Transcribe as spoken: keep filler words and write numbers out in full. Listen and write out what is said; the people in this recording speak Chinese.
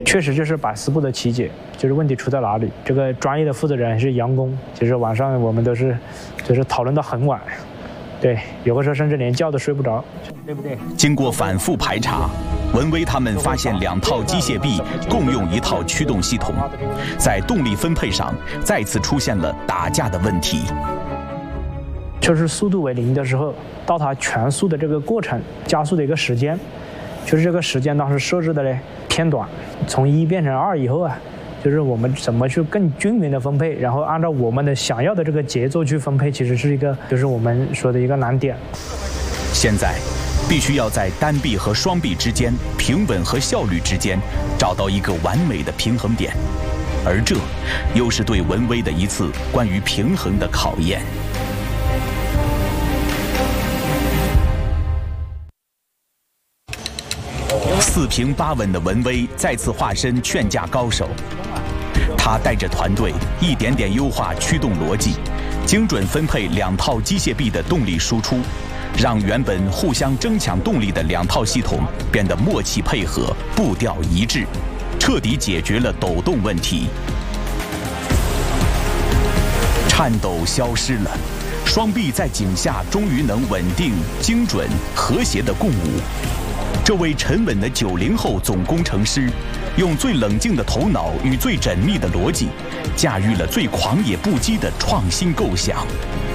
确实就是百思不得其解，就是问题出在哪里？这个专业的负责人是杨工，其实晚上我们都是就是讨论到很晚，对，有的时候甚至连觉都睡不着，对不对？ 经过反复排查，文威他们发现两套机械臂共用一套驱动系统，在动力分配上再次出现了打架的问题。 就是速度为零的时候，到它全速的这个过程加速的一个时间，就是这个时间当时设置的嘞偏短，从一变成二以后啊，就是我们怎么去更均匀的分配，然后按照我们的想要的这个节奏去分配，其实是一个就是我们说的一个难点。 现在必须要在单臂和双臂之间、平稳和效率之间找到一个完美的平衡点，而这又是对文威的一次关于平衡的考验。四平八稳的文威再次化身劝架高手，他带着团队一点点优化驱动逻辑，精准分配两套机械臂的动力输出，让原本互相争抢动力的两套系统变得默契配合、步调一致，彻底解决了抖动问题。颤抖消失了，双臂在井下终于能稳定、精准、和谐地共舞。这位沉稳的九零后总工程师，用最冷静的头脑与最缜密的逻辑，驾驭了最狂野不羁的创新构想。